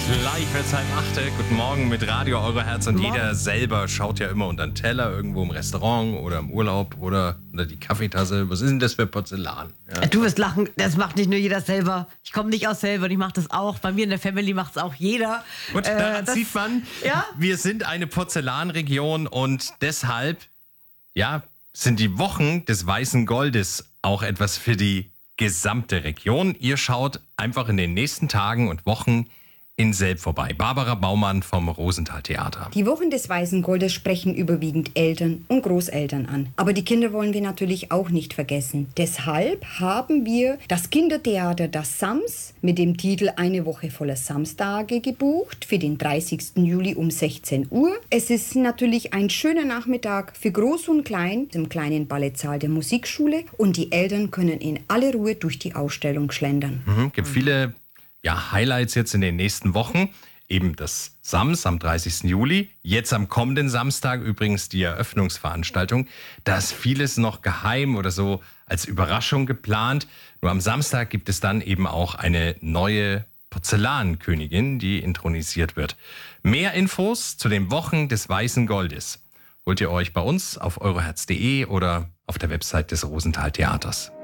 Gleich wird's 7:30. Guten Morgen mit Radio Euro Herz. Und jeder selber schaut ja immer unter den Teller, irgendwo im Restaurant oder im Urlaub oder unter die Kaffeetasse. Was ist denn das für Porzellan? Ja. Du wirst lachen, das macht nicht nur jeder selber. Ich komme nicht aus selber und ich mache das auch. Bei mir in der Family macht es auch jeder. Und daran sieht man, ja? Wir sind eine Porzellanregion und deshalb sind die Wochen des Weißen Goldes auch etwas für die gesamte Region. Ihr schaut einfach in den nächsten Tagen und Wochen in Selb vorbei. Barbara Baumann vom Rosenthal Theater. Die Wochen des Weißen Goldes sprechen überwiegend Eltern und Großeltern an. Aber die Kinder wollen wir natürlich auch nicht vergessen. Deshalb haben wir das Kindertheater Das Sams mit dem Titel Eine Woche voller Samstage gebucht für den 30. Juli um 16 Uhr. Es ist natürlich ein schöner Nachmittag für Groß und Klein im kleinen Ballettsaal der Musikschule und die Eltern können in aller Ruhe durch die Ausstellung schlendern. Gibt viele Highlights jetzt in den nächsten Wochen. Eben das Sams am 30. Juli. Jetzt am kommenden Samstag übrigens die Eröffnungsveranstaltung. Da ist vieles noch geheim oder so als Überraschung geplant. Nur am Samstag gibt es dann eben auch eine neue Porzellankönigin, die intronisiert wird. Mehr Infos zu den Wochen des Weißen Goldes holt ihr euch bei uns auf euroherz.de oder auf der Website des Rosenthal Theaters.